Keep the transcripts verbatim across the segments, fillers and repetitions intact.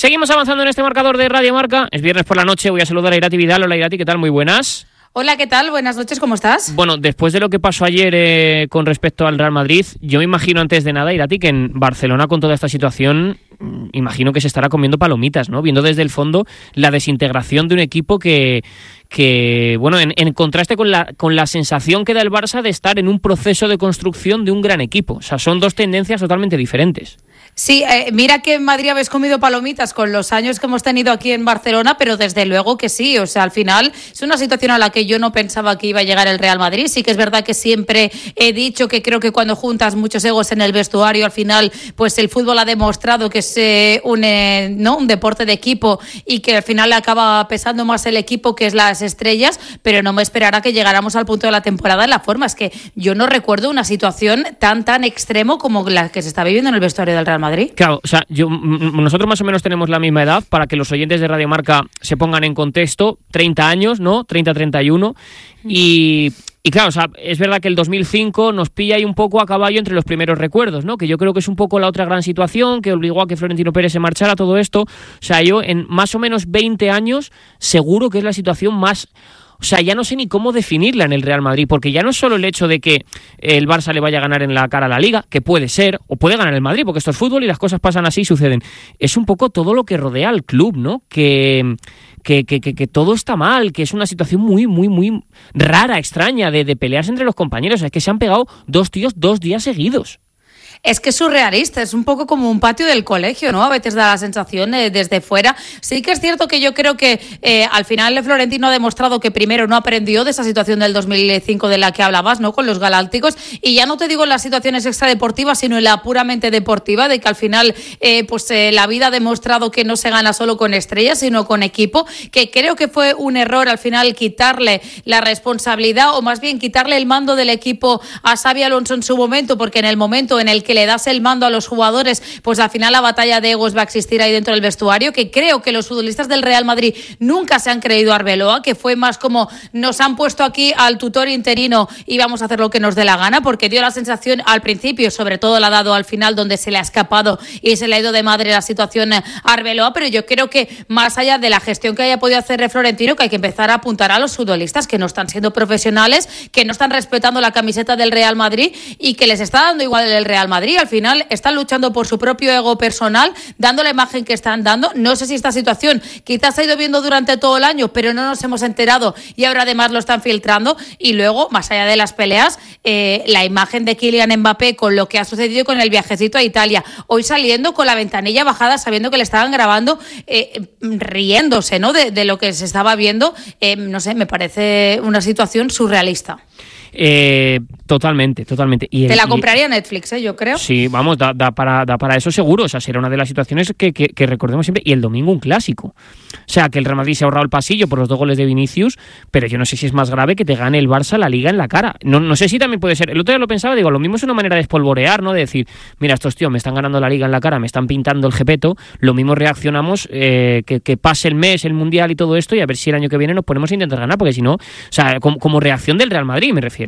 Seguimos avanzando en este marcador de Radio Marca. Es viernes por la noche, voy a saludar a Irati Vidal. Hola Irati, ¿qué tal? Muy buenas. Hola, ¿qué tal? Buenas noches, ¿cómo estás? Bueno, después de lo que pasó ayer eh, con respecto al Real Madrid, yo me imagino antes de nada, Irati, que en Barcelona con toda esta situación, imagino que se estará comiendo palomitas, ¿no? Viendo desde el fondo la desintegración de un equipo que, que bueno, en, en contraste con la, con la sensación que da el Barça de estar en un proceso de construcción de un gran equipo. O sea, son dos tendencias totalmente diferentes. Sí, eh, mira que en Madrid habéis comido palomitas con los años que hemos tenido aquí en Barcelona, pero desde luego que sí, o sea, al final es una situación a la que yo no pensaba que iba a llegar el Real Madrid. Sí que es verdad que siempre he dicho que creo que cuando juntas muchos egos en el vestuario, al final, pues el fútbol ha demostrado que es eh, un, eh, ¿no? un deporte de equipo y que al final acaba pesando más el equipo que es las estrellas, pero no me esperara que llegáramos al punto de la temporada en la forma. Es que yo no recuerdo una situación tan, tan extremo como la que se está viviendo en el vestuario del Real Madrid. Claro, o sea, yo, nosotros más o menos tenemos la misma edad, para que los oyentes de Radio Marca se pongan en contexto, treinta años, ¿no? treinta, treinta y uno, y, y claro, o sea, es verdad que el dos mil cinco nos pilla ahí un poco a caballo entre los primeros recuerdos, ¿no? Que yo creo que es un poco la otra gran situación que obligó a que Florentino Pérez se marchara, todo esto. O sea, yo en más o menos veinte años seguro que es la situación más... O sea, ya no sé ni cómo definirla en el Real Madrid, porque ya no es solo el hecho de que el Barça le vaya a ganar en la cara a la Liga, que puede ser, o puede ganar el Madrid, porque esto es fútbol y las cosas pasan así y suceden. Es un poco todo lo que rodea al club, ¿no? Que, que, que, que, que todo está mal, que es una situación muy, muy, muy rara, extraña, de, de pelearse entre los compañeros. O sea, es que se han pegado dos tíos dos días seguidos. Es que es surrealista, es un poco como un patio del colegio, ¿no? A veces da la sensación eh, desde fuera. Sí que es cierto que yo creo que eh, al final Florentino ha demostrado que primero no aprendió de esa situación del dos mil cinco de la que hablabas, ¿no? Con los galácticos. Y ya no te digo en las situaciones extradeportivas, sino en la puramente deportiva, de que al final eh, pues eh, la vida ha demostrado que no se gana solo con estrellas, sino con equipo, que creo que fue un error al final quitarle la responsabilidad, o más bien quitarle el mando del equipo a Xabi Alonso en su momento, porque en el momento en el que le das el mando a los jugadores, pues al final la batalla de egos va a existir ahí dentro del vestuario, que creo que los futbolistas del Real Madrid nunca se han creído a Arbeloa, que fue más como nos han puesto aquí al tutor interino y vamos a hacer lo que nos dé la gana, porque dio la sensación al principio, sobre todo la ha dado al final, donde se le ha escapado y se le ha ido de madre la situación a Arbeloa. Pero yo creo que más allá de la gestión que haya podido hacer Florentino, que hay que empezar a apuntar a los futbolistas que no están siendo profesionales, que no están respetando la camiseta del Real Madrid y que les está dando igual el Real Madrid. Al final están luchando por su propio ego personal, dando la imagen que están dando. No sé si esta situación quizás se ha ido viendo durante todo el año, pero no nos hemos enterado y ahora además lo están filtrando. Y luego, más allá de las peleas, eh, la imagen de Kylian Mbappé con lo que ha sucedido con el viajecito a Italia, hoy saliendo con la ventanilla bajada, sabiendo que le estaban grabando, eh, riéndose, ¿no? de, de lo que se estaba viendo. Eh, no sé, me parece una situación surrealista. Eh, totalmente, totalmente. Y el, Te la compraría y, Netflix, ¿eh? Yo creo. Sí, vamos, da, da, para, da para eso seguro. O sea, será una de las situaciones que, que, que recordemos siempre. Y el domingo un clásico. O sea, que el Real Madrid se ha ahorrado el pasillo por los dos goles de Vinicius, pero yo no sé si es más grave que te gane el Barça la Liga en la cara. No, no sé si también puede ser. El otro día lo pensaba, digo, lo mismo es una manera de espolvorear, ¿no? De decir, mira, estos tíos me están ganando la Liga en la cara, me están pintando el jepeto. Lo mismo reaccionamos, eh, que, que pase el mes, el Mundial y todo esto, y a ver si el año que viene nos ponemos a intentar ganar, porque si no, o sea, como, como reacción del Real Madrid me refiero.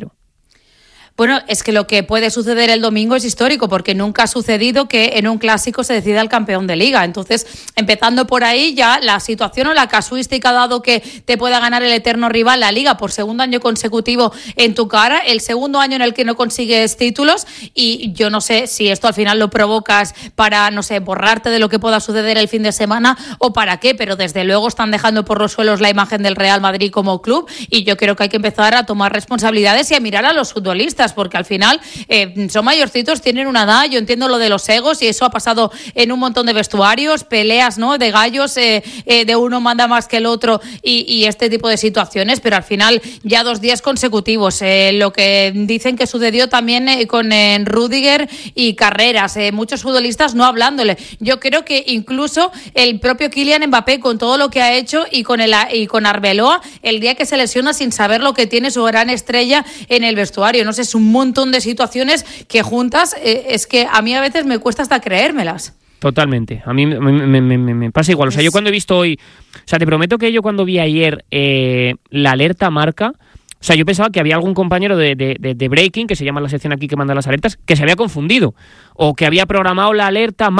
Bueno, es que lo que puede suceder el domingo es histórico, porque nunca ha sucedido que en un clásico se decida el campeón de Liga. Entonces, empezando por ahí, ya la situación o la casuística, dado que te pueda ganar el eterno rival la Liga por segundo año consecutivo en tu cara, el segundo año en el que no consigues títulos, y yo no sé si esto al final lo provocas para, no sé, borrarte de lo que pueda suceder el fin de semana o para qué, pero desde luego están dejando por los suelos la imagen del Real Madrid como club, y yo creo que hay que empezar a tomar responsabilidades y a mirar a los futbolistas, porque al final eh, son mayorcitos, tienen una edad. Yo entiendo lo de los egos y eso ha pasado en un montón de vestuarios, peleas, ¿no? De gallos, eh, eh, de uno manda más que el otro y, y este tipo de situaciones, pero al final ya dos días consecutivos. Eh, lo que dicen que sucedió también eh, con eh, Rüdiger y Carreras, eh, muchos futbolistas no hablándole. Yo creo que incluso el propio Kylian Mbappé, con todo lo que ha hecho, y con el y con Arbeloa, el día que se lesiona sin saber lo que tiene su gran estrella en el vestuario. No sé, es un montón de situaciones que juntas, eh, es que a mí a veces me cuesta hasta creérmelas. Totalmente, a mí me, me, me, me pasa igual. O sea, yo cuando he visto hoy, o sea, te prometo que yo cuando vi ayer eh, la alerta marca, o sea, yo pensaba que había algún compañero de, de, de, de Breaking, que se llama la sección aquí que manda las alertas, que se había confundido, o que había programado la alerta mal,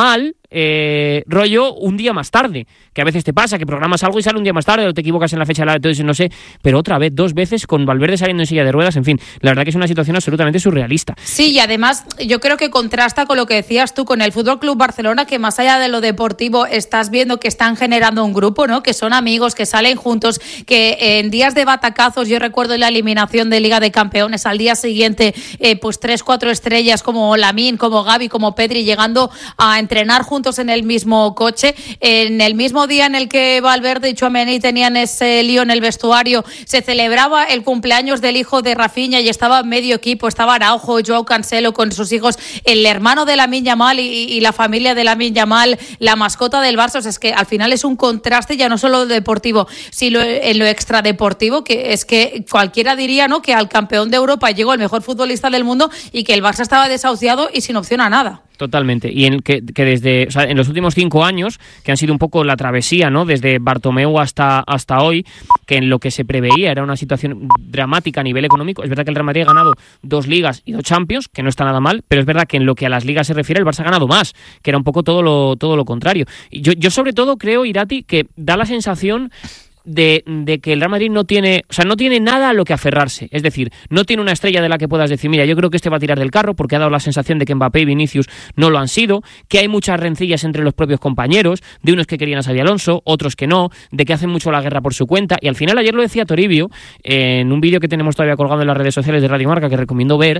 eh, rollo un día más tarde, que a veces te pasa, que programas algo y sale un día más tarde o te equivocas en la fecha, entonces no sé, pero otra vez, dos veces con Valverde saliendo en silla de ruedas, en fin, la verdad que es una situación absolutamente surrealista. Sí, y además yo creo que contrasta con lo que decías tú, con el Fútbol Club Barcelona, que más allá de lo deportivo estás viendo que están generando un grupo, ¿no? Que son amigos, que salen juntos, que en días de batacazos, yo recuerdo en la eliminación de Liga de Campeones, al día siguiente, eh, pues tres, cuatro estrellas como Lamine, como Gavi, como Pedri, llegando a entrenar juntos en el mismo coche. En el mismo día en el que Valverde y Tchouaméni tenían ese lío en el vestuario, se celebraba el cumpleaños del hijo de Rafinha y estaba medio equipo, estaba Araujo, Joao Cancelo con sus hijos, el hermano de Lamine Yamal y, y la familia de Lamine Yamal, la mascota del Barça. O sea, es que al final es un contraste ya no solo deportivo, sino en lo extradeportivo, que es que cualquiera diría, ¿no?, que al campeón de Europa llegó el mejor futbolista del mundo y que el Barça estaba desahuciado y sin opción a nada. Totalmente, y en que, que desde, o sea, en los últimos cinco años, que han sido un poco la travesía, ¿no?, desde Bartomeu hasta, hasta hoy, que en lo que se preveía era una situación dramática a nivel económico. Es verdad que el Real Madrid ha ganado dos ligas y dos Champions, que no está nada mal, pero es verdad que en lo que a las ligas se refiere, el Barça ha ganado más, que era un poco todo lo, todo lo contrario. Y yo, yo sobre todo creo, Irati, que da la sensación De, de que el Real Madrid no tiene, o sea, no tiene nada a lo que aferrarse. Es decir, no tiene una estrella de la que puedas decir, mira, yo creo que este va a tirar del carro, porque ha dado la sensación de que Mbappé y Vinicius no lo han sido, que hay muchas rencillas entre los propios compañeros, de unos que querían a Xabi Alonso, otros que no, de que hacen mucho la guerra por su cuenta, y al final ayer lo decía Toribio, eh, en un vídeo que tenemos todavía colgado en las redes sociales de Radio Marca, que recomiendo ver,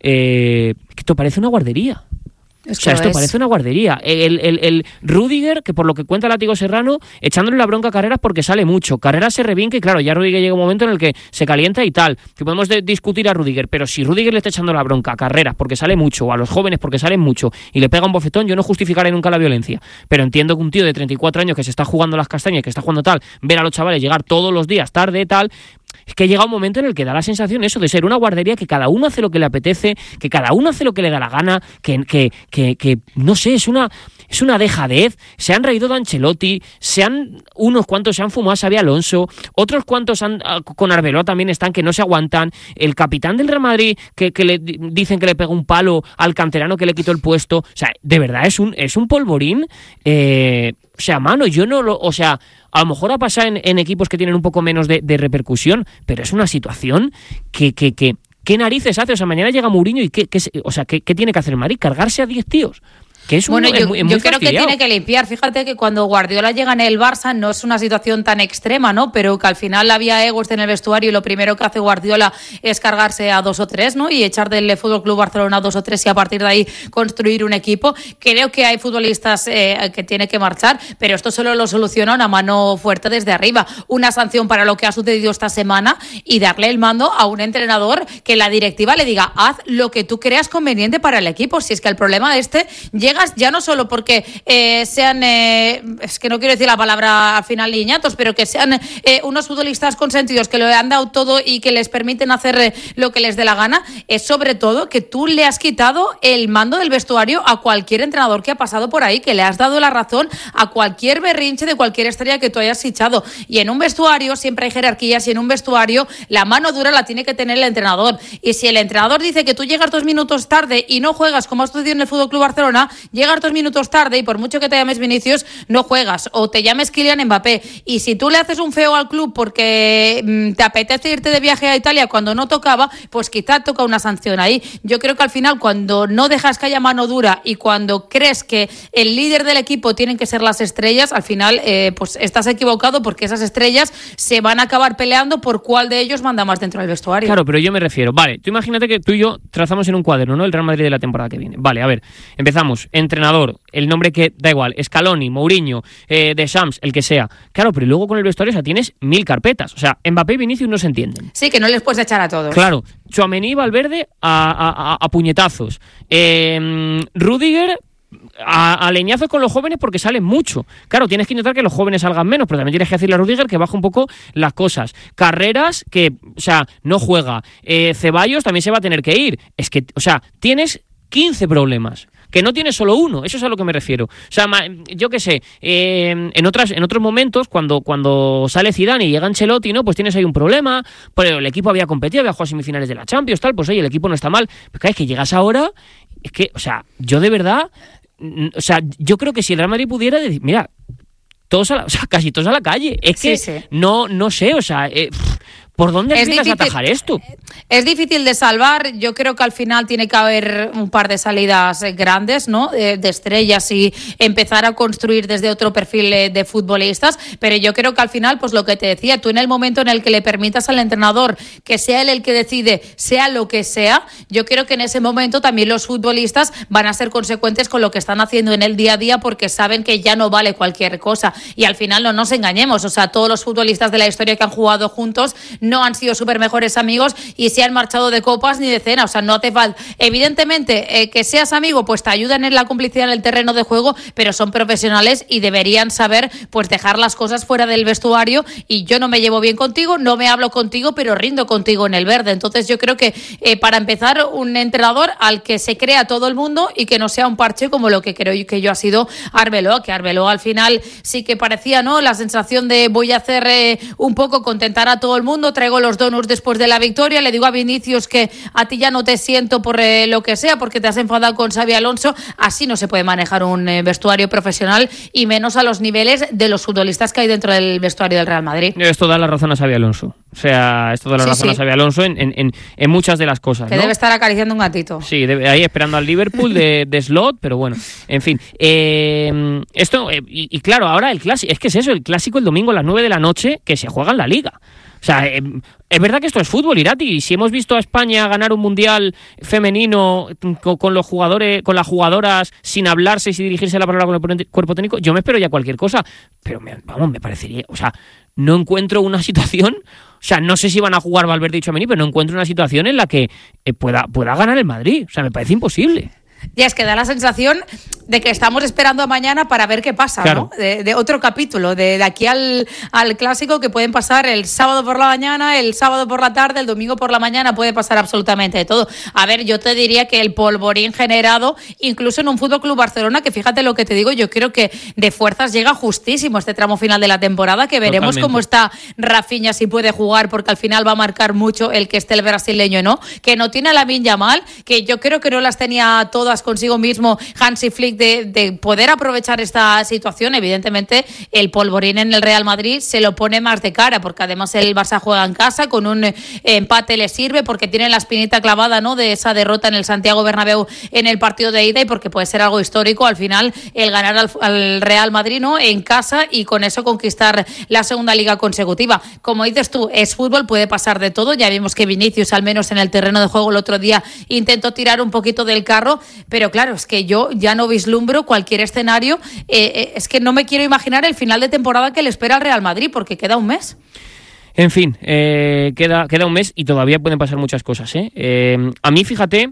eh, que esto parece una guardería. Es o sea, esto es. parece una guardería. El, el, el Rüdiger, que por lo que cuenta Látigo Serrano, echándole la bronca a Carreras porque sale mucho. Carreras se revinca y claro, ya Rüdiger llega un momento en el que se calienta y tal. Que podemos de- discutir a Rüdiger, pero si Rüdiger le está echando la bronca a Carreras porque sale mucho, o a los jóvenes porque salen mucho, y le pega un bofetón, yo no justificaré nunca la violencia. Pero entiendo que un tío de treinta y cuatro años que se está jugando las castañas, que está jugando tal, ver a los chavales llegar todos los días tarde tal... Es que llega un momento en el que da la sensación eso de ser una guardería, que cada uno hace lo que le apetece, que cada uno hace lo que le da la gana, que, que, que, que no sé, es una, es una dejadez. Se han reído de Ancelotti, se han, unos cuantos se han fumado a Xabi Alonso, otros cuantos han, con Arbeloa también están que no se aguantan. El capitán del Real Madrid, que, que le dicen que le pega un palo al canterano que le quitó el puesto. O sea, de verdad es un, es un polvorín. Eh, o sea, mano, yo no lo... O sea... A lo mejor ha pasado en, en equipos que tienen un poco menos de, de repercusión, pero es una situación que, que, que ¿qué narices hace? O sea, mañana llega Mourinho y ¿qué, qué, o sea, ¿qué, qué tiene que hacer el Madrid? ¿Cargarse a diez tíos? Que es un, bueno, yo, es muy, es muy yo creo que fastidiado. tiene que limpiar. Fíjate que cuando Guardiola llega en el Barça no es una situación tan extrema, ¿no? Pero que al final había egos en el vestuario y lo primero que hace Guardiola es cargarse a dos o tres, ¿no? Y echar del F C Barcelona a dos o tres y a partir de ahí construir un equipo. Creo que hay futbolistas eh, que tienen que marchar, pero esto solo lo soluciona una mano fuerte desde arriba. Una sanción para lo que ha sucedido esta semana y darle el mando a un entrenador que la directiva le diga, haz lo que tú creas conveniente para el equipo. Si es que el problema de este llega ya no solo porque eh, sean, eh, es que no quiero decir la palabra al final niñatos, pero que sean eh, unos futbolistas consentidos que lo han dado todo y que les permiten hacer eh, lo que les dé la gana, es sobre todo que tú le has quitado el mando del vestuario a cualquier entrenador que ha pasado por ahí, que le has dado la razón a cualquier berrinche de cualquier estrella que tú hayas fichado. Y en un vestuario siempre hay jerarquías y en un vestuario la mano dura la tiene que tener el entrenador. Y si el entrenador dice que tú llegas dos minutos tarde y no juegas, como ha sucedido en el F C Barcelona, llegas dos minutos tarde y por mucho que te llames Vinicius, no juegas, o te llames Kylian Mbappé. Y si tú le haces un feo al club porque mmm, te apetece irte de viaje a Italia cuando no tocaba, pues quizá toca una sanción ahí. Yo creo que al final, cuando no dejas que haya mano dura y cuando crees que el líder del equipo tienen que ser las estrellas, al final eh, pues estás equivocado, porque esas estrellas se van a acabar peleando por cuál de ellos manda más dentro del vestuario. Claro, pero yo me refiero, vale, tú imagínate que tú y yo trazamos en un cuaderno, ¿no?, el Real Madrid de la temporada que viene. Vale, a ver, empezamos, entrenador, el nombre que da igual, Scaloni, Mourinho, eh, Deschamps, el que sea. Claro, pero luego con el vestuario, o sea, tienes mil carpetas. O sea, Mbappé y Vinicius no se entienden. Sí, que no les puedes echar a todos. Claro, Tchouaméni y Valverde a, a, a, a puñetazos. Eh, Rüdiger a, a leñazos con los jóvenes porque salen mucho. Claro, tienes que intentar que los jóvenes salgan menos, pero también tienes que decirle a Rüdiger que baja un poco las cosas. Carreras que, o sea, no juega. Eh, Ceballos también se va a tener que ir. Es que, o sea, tienes quince problemas. Que no tienes solo uno, eso es a lo que me refiero. O sea, yo qué sé, eh, en otras en otros momentos, cuando, cuando sale Zidane y llega Ancelotti, ¿no?, pues tienes ahí un problema, pero el equipo había competido, había jugado semifinales de la Champions, tal, pues oye, el equipo no está mal. Pero es que llegas ahora, es que, o sea, yo de verdad... o sea, yo creo que si el Real Madrid pudiera decir, mira, todos a la, o sea, casi todos a la calle, es que sí, sí. no no sé, o sea, eh, ¿por dónde empiezas a atajar esto? Es difícil de salvar. Yo creo que al final tiene que haber un par de salidas grandes, ¿no? De, de estrellas y empezar a construir desde otro perfil de futbolistas. Pero yo creo que al final, pues lo que te decía, tú en el momento en el que le permitas al entrenador que sea él el que decide, sea lo que sea, yo creo que en ese momento también los futbolistas van a ser consecuentes con lo que están haciendo en el día a día, porque saben que ya no vale cualquier cosa. Y al final no nos engañemos, o sea, todos los futbolistas de la historia que han jugado juntos no han sido súper mejores amigos y se han marchado de copas ni de cena, o sea, no te falta. Evidentemente, eh, que seas amigo, pues te ayudan en la complicidad en el terreno de juego, pero son profesionales y deberían saber, pues, dejar las cosas fuera del vestuario. Y yo no me llevo bien contigo, no me hablo contigo, pero rindo contigo en el verde. Entonces yo creo que, eh, para empezar, un entrenador al que se crea todo el mundo y que no sea un parche como lo que creo que yo ha sido Arbeloa, que Arbeloa al final sí que parecía, ¿no?, la sensación de voy a hacer eh, un poco contentar a todo el mundo, traigo los donuts después de la victoria, le digo a Vinicius que a ti ya no te siento por eh, lo que sea, porque te has enfadado con Xabi Alonso. Así no se puede manejar un eh, vestuario profesional, y menos a los niveles de los futbolistas que hay dentro del vestuario del Real Madrid. Esto da la razón a Xabi Alonso. O sea, esto da la sí, razón sí. a Xabi Alonso en, en, en muchas de las cosas, que ¿no? Debe estar acariciando un gatito. Sí, debe, ahí esperando al Liverpool de, de slot, pero bueno, en fin. Eh, esto eh, y, y claro, ahora el clásico, es que es eso, el clásico el domingo a las nueve de la noche, que se juega en la Liga. O sea, eh, es verdad que esto es fútbol, Irati, y si hemos visto a España ganar un mundial femenino con, con los jugadores, con las jugadoras, sin hablarse y sin dirigirse la palabra con el cuerpo técnico, yo me espero ya cualquier cosa, pero me, vamos, me parecería, o sea, no encuentro una situación, o sea, no sé si van a jugar Valverde y Tchouaméni, pero no encuentro una situación en la que eh, pueda, pueda ganar el Madrid, o sea, me parece imposible. Ya es que da la sensación de que estamos esperando a mañana para ver qué pasa, claro. ¿no? De, de otro capítulo, de, de aquí al, al clásico, que pueden pasar el sábado por la mañana, el sábado por la tarde, el domingo por la mañana, puede pasar absolutamente de todo. A ver, yo te diría que el polvorín generado, incluso en un Fútbol Club Barcelona, que fíjate lo que te digo, yo creo que de fuerzas llega justísimo este tramo final de la temporada, que veremos Totalmente. Cómo está Rafinha, si puede jugar, porque al final va a marcar mucho el que esté el brasileño, ¿no? Que no tiene a Lamine Yamal, que yo creo que no las tenía todas consigo mismo Hansi Flick de, de poder aprovechar esta situación. Evidentemente el polvorín en el Real Madrid se lo pone más de cara, porque además el Barça juega en casa, con un eh, empate le sirve, porque tiene la espinita clavada, ¿no?, de esa derrota en el Santiago Bernabéu en el partido de ida, y porque puede ser algo histórico al final el ganar al, al Real Madrid, ¿no?, en casa, y con eso conquistar la segunda liga consecutiva. Como dices tú, es fútbol, puede pasar de todo. Ya vimos que Vinicius, al menos en el terreno de juego el otro día, intentó tirar un poquito del carro, pero claro, es que yo ya no vislumbro cualquier escenario. Eh, eh, es que no me quiero imaginar el final de temporada que le espera al Real Madrid, porque queda un mes. En fin, eh, queda, queda un mes y todavía pueden pasar muchas cosas, ¿eh? Eh, a mí, fíjate,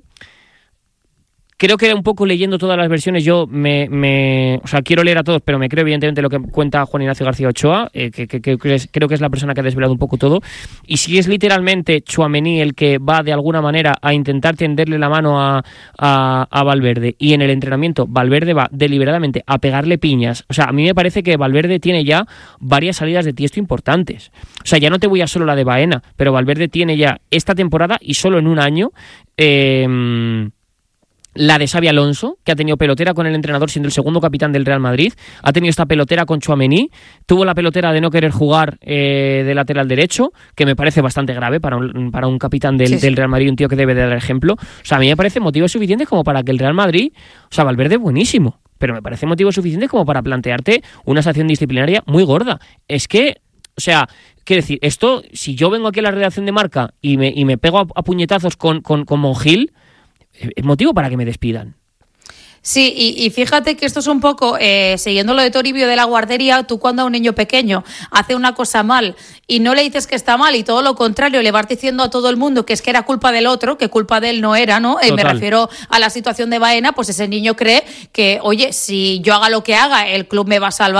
creo que un poco leyendo todas las versiones, yo me, me, o sea, quiero leer a todos, pero me creo evidentemente lo que cuenta Juan Ignacio García Ochoa, eh, que, que, que, que es, creo que es la persona que ha desvelado un poco todo. Y si es literalmente Tchouaméni el que va de alguna manera a intentar tenderle la mano a, a, a Valverde, y en el entrenamiento Valverde va deliberadamente a pegarle piñas, o sea, a mí me parece que Valverde tiene ya varias salidas de tiesto importantes. O sea, ya no te voy a solo la de Baena, pero Valverde tiene ya esta temporada, y solo en un año, eh... la de Xabi Alonso, que ha tenido pelotera con el entrenador siendo el segundo capitán del Real Madrid, ha tenido esta pelotera con Tchouaméni, tuvo la pelotera de no querer jugar eh, de lateral derecho, que me parece bastante grave para un, para un capitán del, sí, sí. del Real Madrid, un tío que debe de dar ejemplo. O sea, a mí me parece motivos suficientes como para que el Real Madrid, o sea, Valverde es buenísimo, pero me parece motivos suficientes como para plantearte una sanción disciplinaria muy gorda. Es que, o sea, quiero decir, esto, si yo vengo aquí a la redacción de Marca y me, y me pego a, a puñetazos con, con, con Monjil, es motivo para que me despidan. Sí, y, y fíjate que esto es un poco, eh, siguiendo lo de Toribio de la guardería, tú cuando a un niño pequeño hace una cosa mal y no le dices que está mal, y todo lo contrario, le vas diciendo a todo el mundo que es que era culpa del otro, que culpa de él no era, ¿no? Eh, me refiero a la situación de Baena, pues ese niño cree que, oye, si yo haga lo que haga, el club me va a salvar,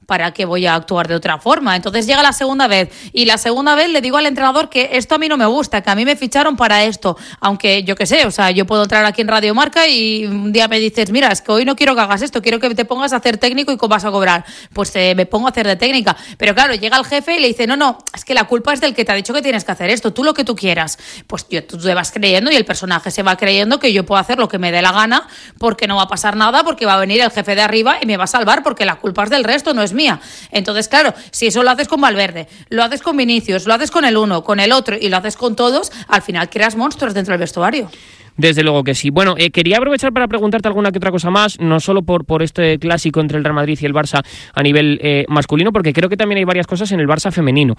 ¿para qué voy a actuar de otra forma? Entonces llega la segunda vez y la segunda vez le digo al entrenador que esto a mí no me gusta, que a mí me ficharon para esto, aunque yo qué sé, o sea, yo puedo entrar aquí en Radio Marca y un día me dices, mira, es que hoy no quiero que hagas esto, quiero que te pongas a hacer técnico y cómo vas a cobrar. Pues eh, me pongo a hacer de técnica. Pero claro, llega el jefe y le dice, no, no, es que la culpa es del que te ha dicho que tienes que hacer esto, tú lo que tú quieras. Pues yo, tú te vas creyendo y el personaje se va creyendo que yo puedo hacer lo que me dé la gana porque no va a pasar nada, porque va a venir el jefe de arriba y me va a salvar porque la culpa es del resto, no es mía. Entonces, claro, si eso lo haces con Valverde, lo haces con Vinicius, lo haces con el uno, con el otro y lo haces con todos, al final creas monstruos dentro del vestuario. Desde luego que sí. Bueno, eh, quería aprovechar para preguntarte alguna que otra cosa más, no solo por, por este clásico entre el Real Madrid y el Barça a nivel eh, masculino, porque creo que también hay varias cosas en el Barça femenino.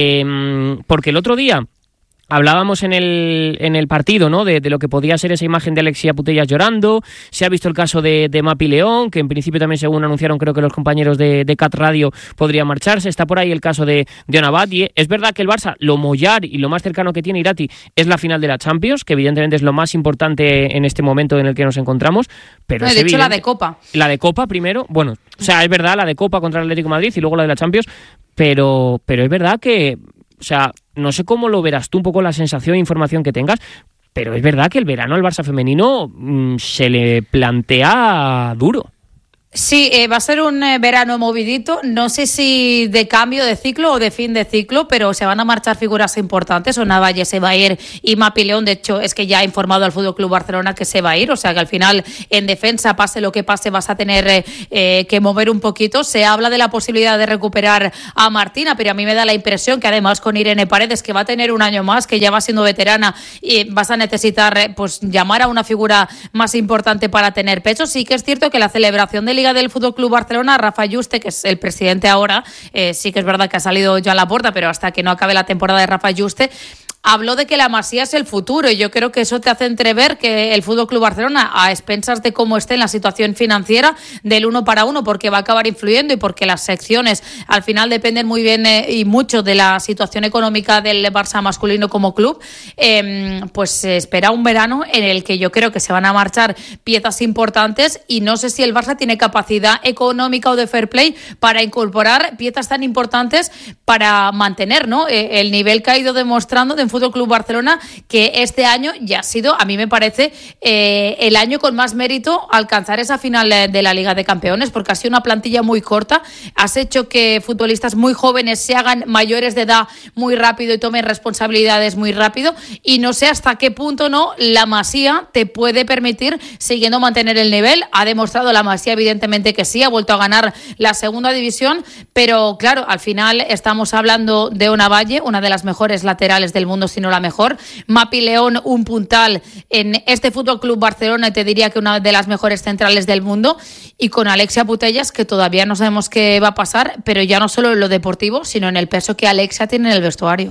Eh, porque el otro día hablábamos en el, en el partido, ¿no? De, de lo que podía ser esa imagen de Alexia Putellas llorando. Se ha visto el caso de, de Mapi León, que en principio también, según anunciaron, creo que los compañeros de, de Cat Radio, podría marcharse. Está por ahí el caso de, de Ona Batlle. Es verdad que el Barça, lo mollar y lo más cercano que tiene Irati es la final de la Champions, que evidentemente es lo más importante en este momento en el que nos encontramos. Pero no, es de hecho, evidente. la de Copa. La de Copa primero, bueno, o sea, es verdad, la de Copa contra el Atlético de Madrid y luego la de la Champions, pero, pero es verdad que, o sea, no sé cómo lo verás tú, un poco la sensación e información que tengas, pero es verdad que el verano al Barça femenino mmm, se le plantea duro. Sí, eh, va a ser un eh, verano movidito, no sé si de cambio de ciclo o de fin de ciclo, pero se van a marchar figuras importantes. Ona Batlle se va a ir y Mapi León, de hecho, es que ya ha informado al F C Barcelona que se va a ir, o sea que al final en defensa, pase lo que pase, vas a tener eh, eh, que mover un poquito. Se habla de la posibilidad de recuperar a Martina, pero a mí me da la impresión que además con Irene Paredes, que va a tener un año más, que ya va siendo veterana, y vas a necesitar eh, pues llamar a una figura más importante para tener pecho. Sí que es cierto que la celebración de Liga del F C Barcelona, Rafa Yuste, que es el presidente ahora, eh, sí que es verdad que ha salido ya a la puerta, pero hasta que no acabe la temporada de Rafa Yuste, habló de que la Masía es el futuro, y yo creo que eso te hace entrever que el F C Barcelona, a expensas de cómo esté en la situación financiera, del uno para uno, porque va a acabar influyendo y porque las secciones al final dependen muy bien eh, y mucho de la situación económica del Barça masculino como club, eh, pues se espera un verano en el que yo creo que se van a marchar piezas importantes, y no sé si el Barça tiene capacidad económica o de fair play para incorporar piezas tan importantes para mantener, ¿no?, eh, el nivel que ha ido demostrando de Fútbol Club Barcelona, que este año ya ha sido, a mí me parece, eh, el año con más mérito alcanzar esa final de la Liga de Campeones, porque ha sido una plantilla muy corta, has hecho que futbolistas muy jóvenes se hagan mayores de edad muy rápido y tomen responsabilidades muy rápido, y no sé hasta qué punto no la Masía te puede permitir siguiendo mantener el nivel. Ha demostrado la Masía evidentemente que sí, ha vuelto a ganar la segunda división, pero claro, al final estamos hablando de Ona Batlle, una de las mejores laterales del mundo, sino la mejor. Mapi León, un puntal en este F C Barcelona, y te diría que una de las mejores centrales del mundo, y con Alexia Putellas, que todavía no sabemos qué va a pasar, pero ya no solo en lo deportivo, sino en el peso que Alexia tiene en el vestuario.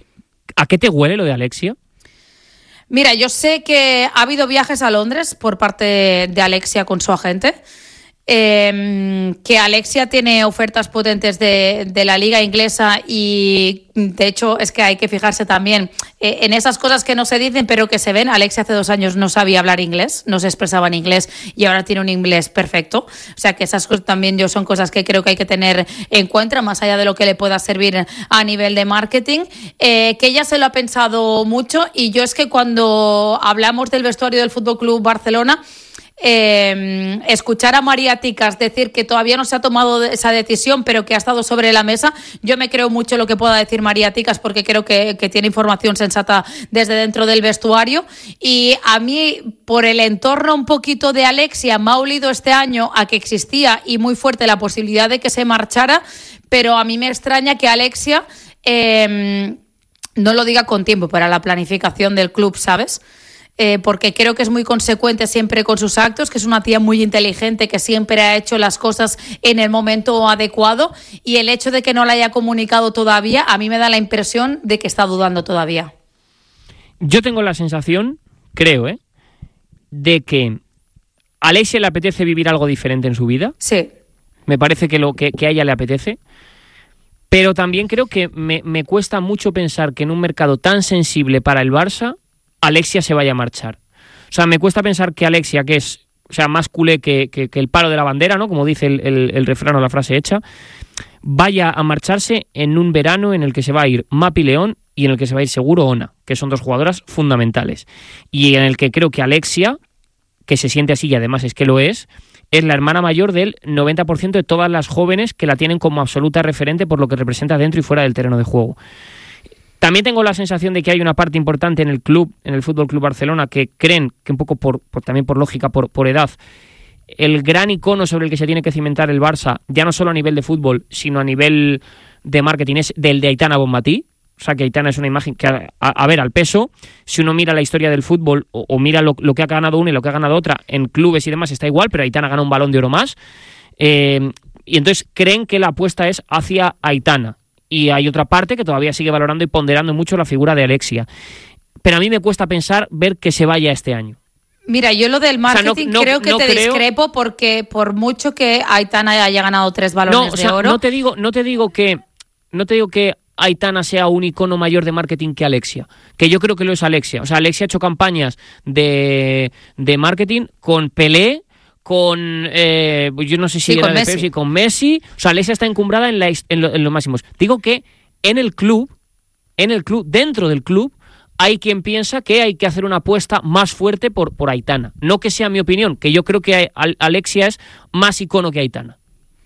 ¿A qué te huele lo de Alexia? Mira, yo sé que ha habido viajes a Londres por parte de Alexia con su agente, Eh, que Alexia tiene ofertas potentes de, de la liga inglesa, y de hecho es que hay que fijarse también eh, en esas cosas que no se dicen pero que se ven. Alexia hace dos años no sabía hablar inglés, no se expresaba en inglés, y ahora tiene un inglés perfecto, o sea que esas cosas también yo son cosas que creo que hay que tener en cuenta, más allá de lo que le pueda servir a nivel de marketing, eh, que ella se lo ha pensado mucho. Y yo es que cuando hablamos del vestuario del F C Barcelona, Eh, escuchar a María Ticas decir que todavía no se ha tomado esa decisión, pero que ha estado sobre la mesa, yo me creo mucho lo que pueda decir María Ticas, porque creo que, que tiene información sensata desde dentro del vestuario. Y a mí, por el entorno un poquito de Alexia, me ha olido este año a que existía y muy fuerte la posibilidad de que se marchara, pero a mí me extraña que Alexia eh, no lo diga con tiempo para la planificación del club, ¿sabes? Eh, porque creo que es muy consecuente siempre con sus actos, que es una tía muy inteligente, que siempre ha hecho las cosas en el momento adecuado, y el hecho de que no la haya comunicado todavía, a mí me da la impresión de que está dudando todavía. Yo tengo la sensación, creo, ¿eh?, de que a Alexia le apetece vivir algo diferente en su vida. Sí. Me parece que, lo, que, que a ella le apetece. Pero también creo que me, me cuesta mucho pensar que en un mercado tan sensible para el Barça, Alexia se vaya a marchar. O sea, me cuesta pensar que Alexia, que es o sea, más culé que, que, que el palo de la bandera, ¿no? Como dice el, el, el refrán o la frase hecha, vaya a marcharse en un verano en el que se va a ir Mapi León y en el que se va a ir seguro Ona, que son dos jugadoras fundamentales. Y en el que creo que Alexia, que se siente así y además es que lo es, es la hermana mayor del noventa por ciento de todas las jóvenes que la tienen como absoluta referente por lo que representa dentro y fuera del terreno de juego. También tengo la sensación de que hay una parte importante en el club, en el Fútbol Club Barcelona, que creen que un poco por, por también por lógica, por, por edad, el gran icono sobre el que se tiene que cimentar el Barça, ya no solo a nivel de fútbol, sino a nivel de marketing, es del de Aitana Bonmatí. O sea, que Aitana es una imagen que, a, a ver, al peso, si uno mira la historia del fútbol o, o mira lo, lo que ha ganado una y lo que ha ganado otra, en clubes y demás está igual, pero Aitana gana un Balón de Oro más. Eh, y entonces creen que la apuesta es hacia Aitana. Y hay otra parte que todavía sigue valorando y ponderando mucho la figura de Alexia. Pero a mí me cuesta pensar ver que se vaya este año. Mira, yo lo del marketing, o sea, no, no, creo que no te creo... discrepo porque por mucho que Aitana haya ganado tres balones no, o sea, de oro... No te digo, no te digo que... No te digo que Aitana sea un icono mayor de marketing que Alexia, que yo creo que lo es Alexia. O sea, Alexia ha hecho campañas de, de marketing con Pelé, con, eh, yo no sé si sí, era con de Messi. Pepsi, con Messi. O sea, Alexia está encumbrada en, la, en, lo, en los máximos. Digo que en el club, en el club, dentro del club, hay quien piensa que hay que hacer una apuesta más fuerte por, por Aitana. No que sea mi opinión, que yo creo que Alexia es más icono que Aitana.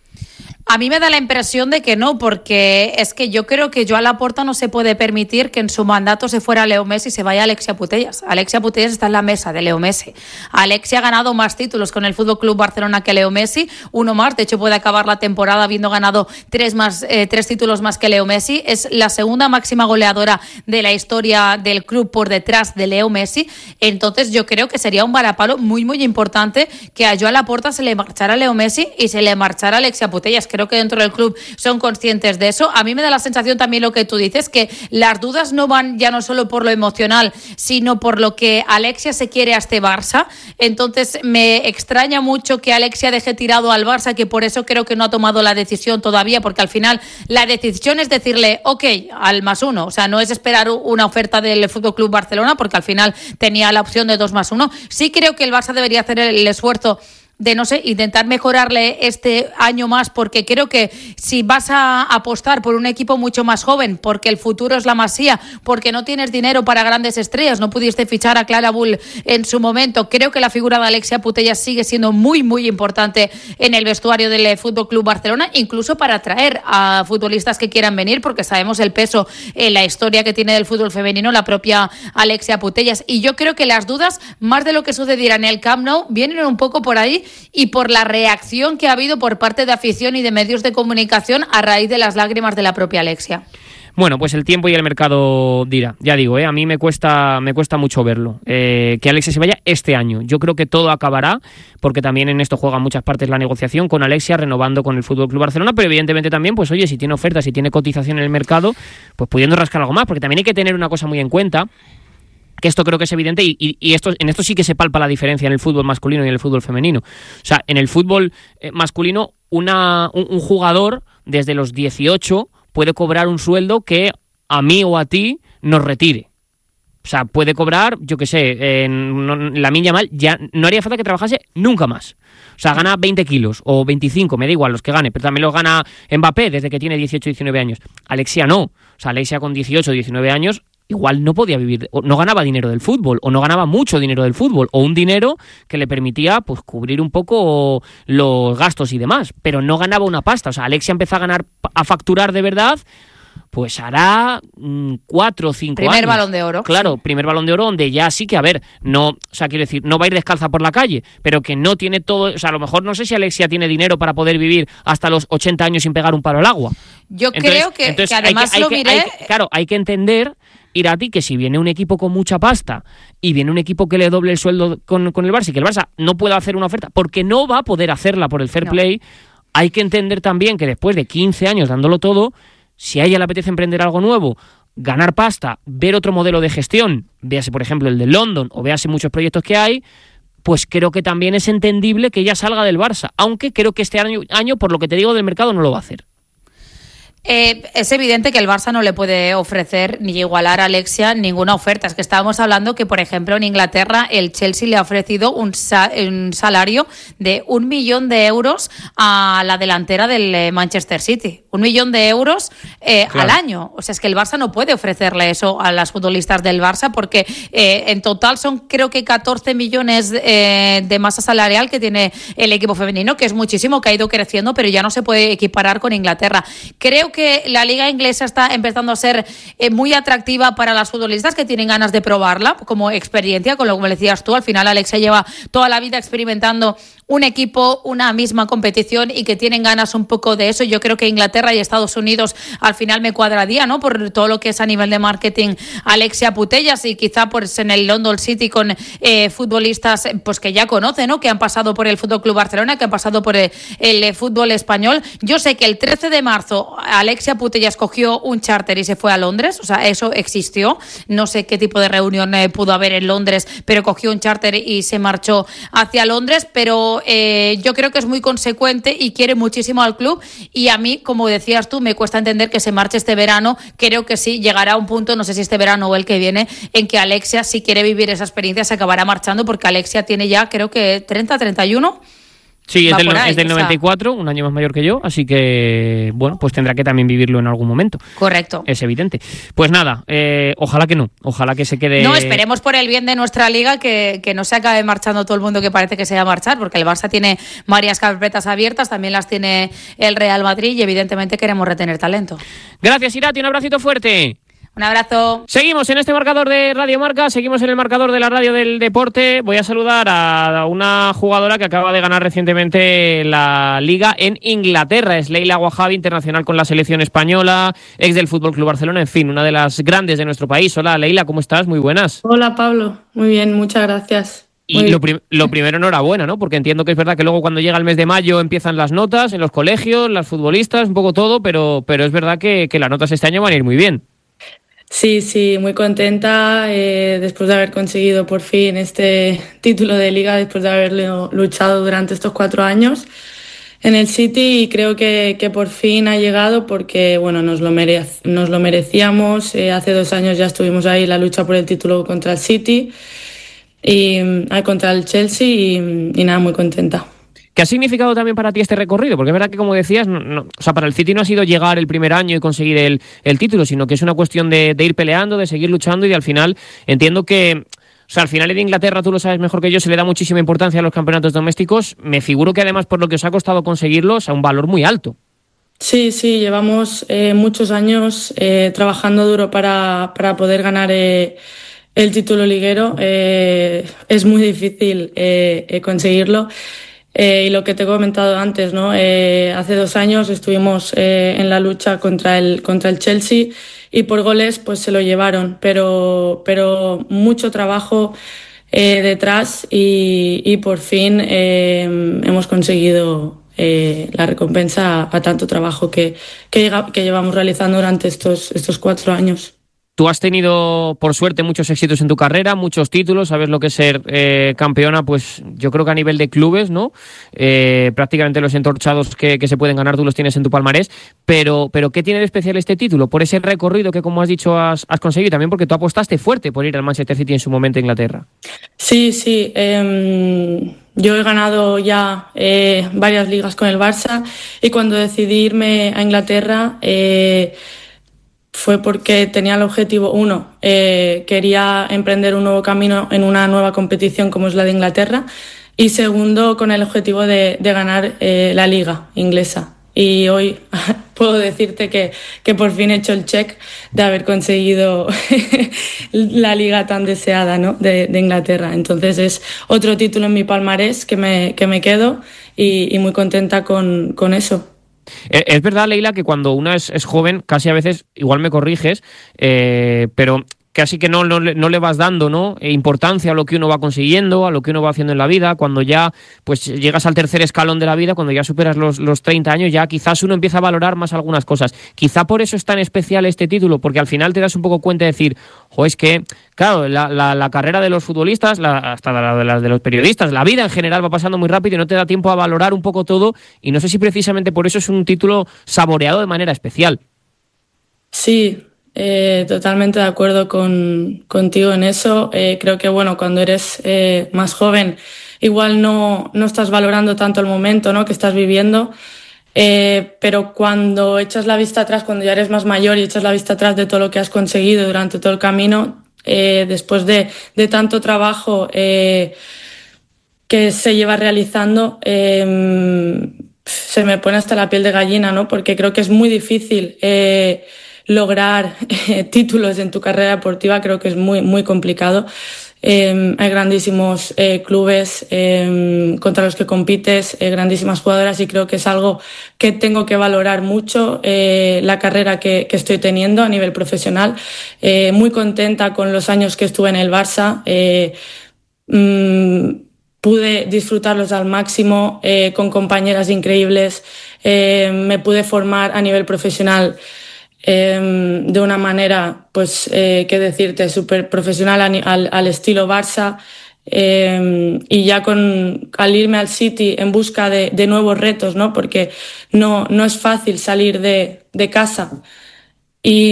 A mí me da la impresión de que no, porque es que yo creo que Joan Laporta no se puede permitir que en su mandato se fuera Leo Messi y se vaya Alexia Putellas. Alexia Putellas está en la mesa de Leo Messi. Alexia ha ganado más títulos con el Fútbol Club Barcelona que Leo Messi, uno más, de hecho puede acabar la temporada habiendo ganado tres, más, eh, tres títulos más que Leo Messi. Es la segunda máxima goleadora de la historia del club por detrás de Leo Messi. Entonces yo creo que sería un varapalo muy muy importante que a Joan Laporta se le marchara Leo Messi y se le marchara Alexia Putellas. Creo que dentro del club son conscientes de eso. A mí me da la sensación también lo que tú dices, que las dudas no van ya no solo por lo emocional, sino por lo que Alexia se quiere a este Barça. Entonces me extraña mucho que Alexia deje tirado al Barça, que por eso creo que no ha tomado la decisión todavía, porque al final la decisión es decirle ok al más uno, o sea, no es esperar una oferta del F C Barcelona, porque al final tenía la opción de dos más uno. Sí creo que el Barça debería hacer el esfuerzo de, no sé, intentar mejorarle este año más, porque creo que si vas a apostar por un equipo mucho más joven, porque el futuro es la Masía, porque no tienes dinero para grandes estrellas, no pudiste fichar a Clara Bull en su momento, creo que la figura de Alexia Putellas sigue siendo muy, muy importante en el vestuario del F C Barcelona, incluso para atraer a futbolistas que quieran venir, porque sabemos el peso en la historia que tiene del fútbol femenino la propia Alexia Putellas. Y yo creo que las dudas, más de lo que sucediera en el Camp Nou, vienen un poco por ahí y por la reacción que ha habido por parte de afición y de medios de comunicación a raíz de las lágrimas de la propia Alexia. Bueno, pues el tiempo y el mercado dirá. Ya digo, ¿eh? a mí me cuesta me cuesta mucho verlo. Eh, que Alexia se vaya este año. Yo creo que todo acabará, porque también en esto juega muchas partes la negociación con Alexia, renovando con el F C Barcelona, pero evidentemente también, pues oye, si tiene ofertas, si tiene cotización en el mercado, pues pudiendo rascar algo más, porque también hay que tener una cosa muy en cuenta, que esto creo que es evidente y, y, y esto, en esto sí que se palpa la diferencia en el fútbol masculino y en el fútbol femenino. O sea, en el fútbol eh, masculino una, un, un jugador desde los dieciocho puede cobrar un sueldo que a mí o a ti nos retire. O sea, puede cobrar, yo qué sé, en no, Lamine Yamal ya no haría falta que trabajase nunca más. O sea, gana veinte kilos o veinticinco, me da igual los que gane, pero también los gana Mbappé desde que tiene dieciocho, diecinueve años. Alexia no. O sea, Alexia con dieciocho, diecinueve años igual no podía vivir, o no ganaba dinero del fútbol, o no ganaba mucho dinero del fútbol, o un dinero que le permitía pues cubrir un poco los gastos y demás, pero no ganaba una pasta. O sea, Alexia empezó a ganar, a facturar de verdad, pues hará mmm, cuatro o cinco primer años. Primer Balón de Oro. Claro, sí. Primer Balón de Oro, donde ya sí que, a ver, no, o sea, quiero decir, no va a ir descalza por la calle, pero que no tiene todo, o sea, a lo mejor no sé si Alexia tiene dinero para poder vivir hasta los ochenta años sin pegar un palo al agua. Yo entonces, creo que, entonces que además hay que, hay lo que, miré... Hay que, claro, hay que entender, Irati, que si viene un equipo con mucha pasta y viene un equipo que le doble el sueldo con, con el Barça y que el Barça no pueda hacer una oferta porque no va a poder hacerla por el fair no. play, hay que entender también que después de quince años dándolo todo, si a ella le apetece emprender algo nuevo, ganar pasta, ver otro modelo de gestión, véase por ejemplo el de London o véase muchos proyectos que hay, pues creo que también es entendible que ella salga del Barça, aunque creo que este año, año por lo que te digo del mercado, no lo va a hacer. Eh, es evidente que el Barça no le puede ofrecer ni igualar a Alexia ninguna oferta. Es que estábamos hablando que, por ejemplo, en Inglaterra el Chelsea le ha ofrecido un, sa- un salario de un millón de euros a la delantera del Manchester City. Un millón de euros eh, claro. al año. O sea, es que el Barça no puede ofrecerle eso a las futbolistas del Barça porque eh, en total son creo que catorce millones eh, de masa salarial que tiene el equipo femenino, que es muchísimo, que ha ido creciendo, pero ya no se puede equiparar con Inglaterra. Creo que que la liga inglesa está empezando a ser eh, muy atractiva para las futbolistas que tienen ganas de probarla como experiencia, con lo que me decías tú. Al final Alexia lleva toda la vida experimentando un equipo, una misma competición y que tienen ganas un poco de eso. Yo creo que Inglaterra y Estados Unidos al final me cuadraría, ¿no? Por todo lo que es a nivel de marketing Alexia Putellas, y quizá pues en el London City con eh, futbolistas pues que ya conocen, ¿no? Que han pasado por el F C Barcelona, que han pasado por el, el fútbol español. Yo sé que el trece de marzo Alexia Putellas cogió un charter y se fue a Londres, o sea, eso existió. No sé qué tipo de reunión eh, pudo haber en Londres, pero cogió un charter y se marchó hacia Londres, pero eh, yo creo que es muy consecuente y quiere muchísimo al club, y a mí, como decías tú, me cuesta entender que se marche este verano. Creo que sí, llegará a un punto, no sé si este verano o el que viene, en que Alexia, si quiere vivir esa experiencia, se acabará marchando, porque Alexia tiene ya, creo que treinta, treinta y uno. Sí, es del, ahí, es del noventa y cuatro, o sea, un año más mayor que yo, así que, bueno, pues tendrá que también vivirlo en algún momento. Correcto. Es evidente. Pues nada, eh, ojalá que no, ojalá que se quede... No, esperemos por el bien de nuestra liga que, que no se acabe marchando todo el mundo que parece que se va a marchar, porque el Barça tiene varias carpetas abiertas, también las tiene el Real Madrid, y evidentemente queremos retener talento. Gracias, Irati, un abracito fuerte. Un abrazo. Seguimos en este marcador de Radio Marca, seguimos en el marcador de la radio del deporte. Voy a saludar a una jugadora que acaba de ganar recientemente la Liga en Inglaterra. Es Leila Wahabi, internacional con la selección española, ex del F C Barcelona, en fin, una de las grandes de nuestro país. Hola, Leila, ¿cómo estás? Muy buenas. Hola, Pablo. Muy bien, muchas gracias. Y lo, prim- lo primero, enhorabuena, ¿no? Porque entiendo que es verdad que luego cuando llega el mes de mayo empiezan las notas en los colegios, las futbolistas, un poco todo, pero, pero es verdad que, que las notas este año van a ir muy bien. Sí, sí, muy contenta eh, después de haber conseguido por fin este título de liga, después de haberlo luchado durante estos cuatro años en el City, y creo que, que por fin ha llegado porque bueno, nos lo, mere- nos lo merecíamos. Eh, hace dos años ya estuvimos ahí en la lucha por el título contra el City y eh, contra el Chelsea y, y nada, muy contenta. ¿Qué ha significado también para ti este recorrido? Porque es verdad que, como decías, no, no, o sea, para el City no ha sido llegar el primer año y conseguir el, el título, sino que es una cuestión de, de ir peleando, de seguir luchando, y de, al final entiendo que, o sea, al final en Inglaterra, tú lo sabes mejor que yo, se le da muchísima importancia a los campeonatos domésticos. Me figuro que además, por lo que os ha costado conseguirlos, a un valor muy alto. Sí, sí, llevamos eh, muchos años eh, trabajando duro para, para poder ganar eh, el título liguero. Eh, es muy difícil eh, eh, conseguirlo. Eh, y lo que te he comentado antes, ¿no? Eh, hace dos años estuvimos eh, en la lucha contra el, contra el Chelsea, y por goles pues se lo llevaron, pero, pero mucho trabajo eh, detrás, y, y por fin eh, hemos conseguido eh, la recompensa a, a tanto trabajo que, que, llega, que llevamos realizando durante estos, estos cuatro años. Tú has tenido, por suerte, muchos éxitos en tu carrera, muchos títulos, sabes lo que es ser eh, campeona, pues yo creo que a nivel de clubes, ¿no? Eh, prácticamente los entorchados que, que se pueden ganar tú los tienes en tu palmarés, pero, pero ¿qué tiene de especial este título? Por ese recorrido que, como has dicho, has, has conseguido, y también porque tú apostaste fuerte por ir al Manchester City en su momento a Inglaterra. Sí, sí. Eh, yo he ganado ya eh, varias ligas con el Barça, y cuando decidí irme a Inglaterra eh, fue porque tenía el objetivo, uno, eh, quería emprender un nuevo camino en una nueva competición como es la de Inglaterra, y segundo, con el objetivo de, de ganar eh, la liga inglesa. Y hoy puedo decirte que, que por fin he hecho el check de haber conseguido la liga tan deseada, ¿no? de, de Inglaterra. Entonces es otro título en mi palmarés que me, que me quedo, y, y muy contenta con, con eso. Es verdad, Leila, que cuando una es, es joven, casi a veces, igual me corriges, eh, pero casi que no, no, no le vas dando, ¿no? importancia a lo que uno va consiguiendo, a lo que uno va haciendo en la vida. Cuando ya pues llegas al tercer escalón de la vida, cuando ya superas los, los treinta años, ya quizás uno empieza a valorar más algunas cosas. Quizá por eso es tan especial este título, porque al final te das un poco cuenta de decir, jo, es que, claro, la, la, la carrera de los futbolistas, la, hasta la de, la de los periodistas, la vida en general va pasando muy rápido y no te da tiempo a valorar un poco todo, y no sé si precisamente por eso es un título saboreado de manera especial. Sí, eh, totalmente de acuerdo con, contigo en eso. Eh, creo que bueno, cuando eres eh, más joven, igual no, no estás valorando tanto el momento, ¿no?, que estás viviendo. Eh, pero cuando echas la vista atrás, cuando ya eres más mayor y echas la vista atrás de todo lo que has conseguido durante todo el camino, eh, después de, de tanto trabajo eh, que se lleva realizando, eh, se me pone hasta la piel de gallina, ¿no? Porque creo que es muy difícil eh, lograr eh, títulos en tu carrera deportiva, creo que es muy, muy complicado. Eh, hay grandísimos eh, clubes eh, contra los que compites, eh, grandísimas jugadoras, y creo que es algo que tengo que valorar mucho, eh, la carrera que, que estoy teniendo a nivel profesional. Eh, muy contenta con los años que estuve en el Barça. Eh, mmm, pude disfrutarlos al máximo, eh, con compañeras increíbles. Eh, me pude formar a nivel profesional Eh, de una manera, pues, eh, qué decirte, súper profesional al, al estilo Barça. Eh, y ya con, al irme al City en busca de, de nuevos retos, ¿no? Porque no, no es fácil salir de, de casa. Y,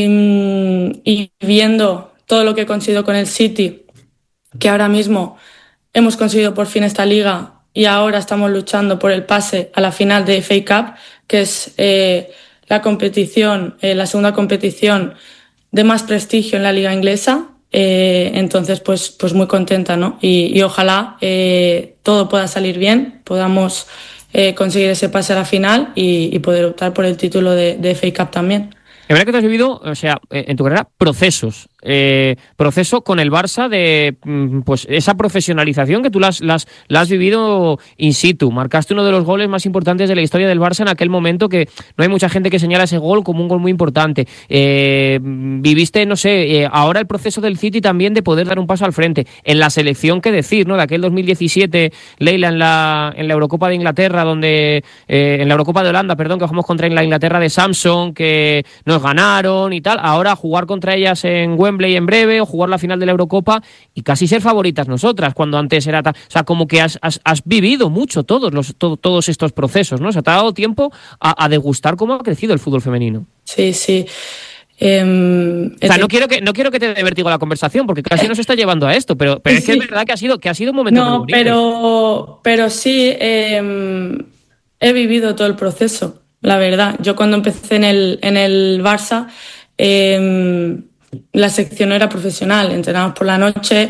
y viendo todo lo que he conseguido con el City, que ahora mismo hemos conseguido por fin esta liga y ahora estamos luchando por el pase a la final de F A Cup, que es eh, la competición, eh, la segunda competición de más prestigio en la liga inglesa. Eh, entonces, pues, pues muy contenta, ¿no? Y, y ojalá eh, todo pueda salir bien, podamos eh, conseguir ese pase a la final y, y poder optar por el título de, de F A Cup también. Es verdad que tú has vivido, o sea, en tu carrera, procesos. Eh, proceso con el Barça de pues esa profesionalización que tú la has, la, has, la has vivido in situ. Marcaste uno de los goles más importantes de la historia del Barça en aquel momento, que no hay mucha gente que señala ese gol como un gol muy importante. Eh, viviste, no sé, eh, ahora el proceso del City también de poder dar un paso al frente. En la selección, qué decir, ¿no? De aquel dos mil diecisiete, Leila, en la, en la Eurocopa de Inglaterra, donde eh, en la Eurocopa de Holanda, perdón, que jugamos contra la Inglaterra de Samson, que nos ganaron y tal. Ahora jugar contra ellas en Wembley en breve, o jugar la final de la Eurocopa y casi ser favoritas nosotras, cuando antes era tan... O sea, como que has, has, has vivido mucho todos, los, todo, todos estos procesos, ¿no? O sea, te ha dado tiempo a, a degustar cómo ha crecido el fútbol femenino. Sí, sí. Eh, o sea, no quiero que no quiero que te dé vértigo la conversación, porque casi nos está llevando a esto, pero, pero es que sí. Es verdad que ha sido, que ha sido un momento no, muy bonito. pero, pero sí, eh, he vivido todo el proceso, la verdad. Yo cuando empecé en el, en el Barça, eh, la sección no era profesional, entrenábamos por la noche,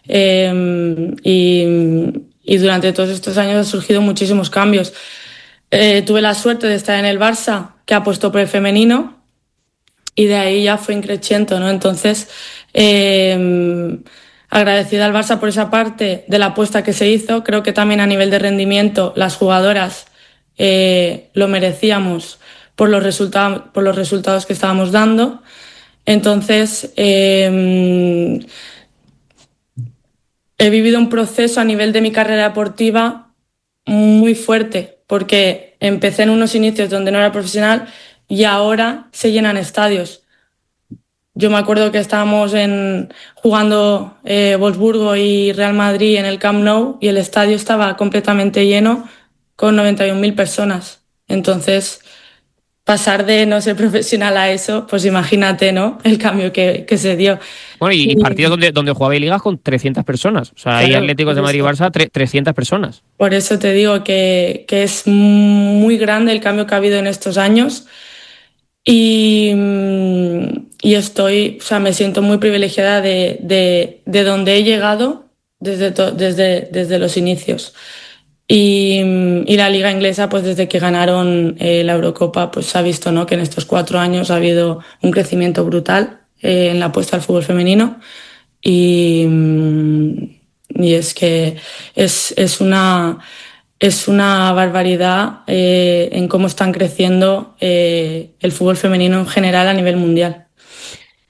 eh, y, y durante todos estos años han surgido muchísimos cambios. Eh, tuve la suerte de estar en el Barça, que apostó por el femenino, y de ahí ya fue increciendo, ¿no? Entonces, eh, agradecida al Barça por esa parte de la apuesta que se hizo. Creo que también a nivel de rendimiento las jugadoras eh, lo merecíamos por los resultados, por los resultados que estábamos dando. Entonces, eh, he vivido un proceso a nivel de mi carrera deportiva muy fuerte, porque empecé en unos inicios donde no era profesional y ahora se llenan estadios. Yo me acuerdo que estábamos en, jugando eh, Wolfsburgo y Real Madrid en el Camp Nou y el estadio estaba completamente lleno con noventa y un mil personas. Entonces, pasar de no ser profesional a eso, pues imagínate, ¿no? El cambio que, que se dio. Bueno, y, y partidos donde, donde jugaba ligas con trescientas personas. O sea, claro, hay Atléticos de Madrid y Barça, tre- trescientas personas. Por eso te digo que, que es muy grande el cambio que ha habido en estos años. Y, y estoy, o sea, me siento muy privilegiada de, de, de donde he llegado desde, to, desde, desde los inicios. Y, y la liga inglesa, pues desde que ganaron eh, la Eurocopa, pues se ha visto, ¿no?, que en estos cuatro años ha habido un crecimiento brutal eh, en la apuesta al fútbol femenino. Y, y es que es, es una... Es una barbaridad eh, en cómo están creciendo eh, el fútbol femenino en general a nivel mundial.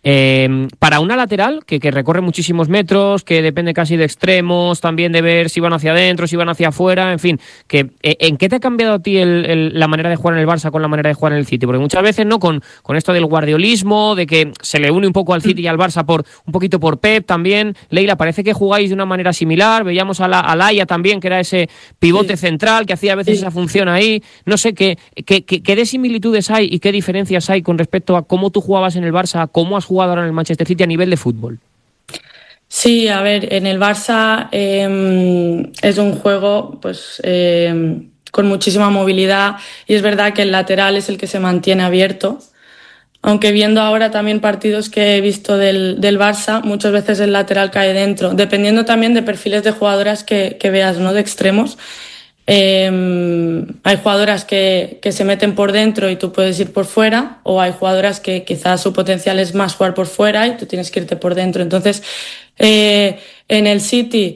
Eh, para una lateral que, que recorre muchísimos metros, que depende casi de extremos, también de ver si van hacia adentro, si van hacia afuera, en fin, que ¿en qué te ha cambiado a ti el, el, la manera de jugar en el Barça con la manera de jugar en el City? Porque muchas veces, ¿no? Con, con esto del guardiolismo, de que se le une un poco al City y al Barça por un poquito por Pep también. Leila, parece que jugáis de una manera similar. Veíamos a la a Laia también, que era ese pivote sí. central, que hacía a veces sí. esa función ahí. No sé, ¿qué, qué, qué, qué de similitudes hay y qué diferencias hay con respecto a cómo tú jugabas en el Barça, cómo has jugado ahora en el Manchester City a nivel de fútbol? Sí, a ver, en el Barça eh, es un juego pues eh, con muchísima movilidad y es verdad que el lateral es el que se mantiene abierto, aunque viendo ahora también partidos que he visto del, del Barça, muchas veces el lateral cae dentro, dependiendo también de perfiles de jugadoras que, que veas, ¿no? De extremos. Eh, hay jugadoras que, que se meten por dentro y tú puedes ir por fuera, o hay jugadoras que quizás su potencial es más jugar por fuera y tú tienes que irte por dentro. Entonces, eh, en el City,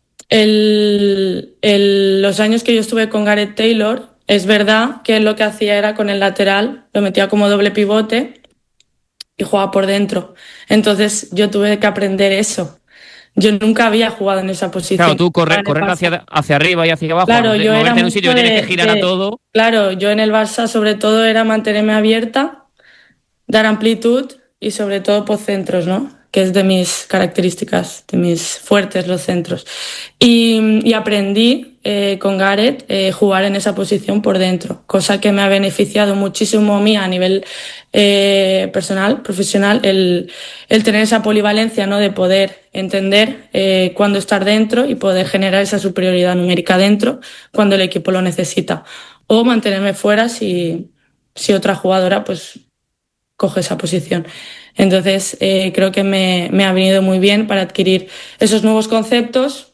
el, el, los años que yo estuve con Gareth Taylor, es verdad que lo que hacía era con el lateral, lo metía como doble pivote y jugaba por dentro. Entonces yo tuve que aprender eso. Yo nunca había jugado en esa posición. Claro, tú correr, correr hacia, hacia arriba y hacia abajo, claro, yo moverte era en un sitio que tienes que girar de, a todo. Claro, yo en el Barça sobre todo era mantenerme abierta, dar amplitud y sobre todo por centros, ¿no? Que es de mis características, de mis fuertes los centros. Y, y aprendí eh, con Gareth eh, jugar en esa posición por dentro, cosa que me ha beneficiado muchísimo a mí a nivel eh, personal, profesional, el, el tener esa polivalencia, ¿no? De poder entender eh, cuándo estar dentro y poder generar esa superioridad numérica dentro cuando el equipo lo necesita. O mantenerme fuera si, si otra jugadora pues coge esa posición. Entonces, eh, creo que me, me ha venido muy bien para adquirir esos nuevos conceptos